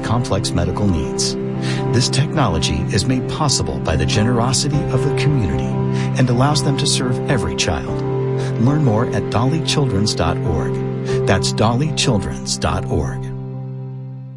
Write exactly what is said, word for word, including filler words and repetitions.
complex medical needs. This technology is made possible by the generosity of the community and allows them to serve every child. Learn more at dolly children's dot org. That's dolly children's dot org.